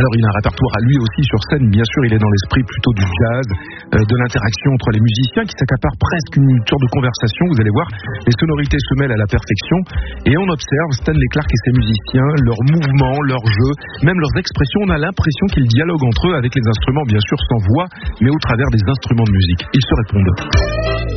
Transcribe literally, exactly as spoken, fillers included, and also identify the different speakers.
Speaker 1: chanteur, il a un répertoire à lui aussi sur scène. Bien sûr, il est dans l'esprit plutôt du jazz, euh, de l'interaction entre les musiciens qui s'accapare presque une sorte de conversation. Vous allez voir, les sonorités se mêlent à la perfection et on observe Stanley Clarke et ses musiciens, leurs mouvements, leurs jeux, même leurs expressions. On a l'impression qu'ils dialoguent entre eux avec les instruments, bien sûr sans voix, mais au travers des instruments de musique. Ils se répondent.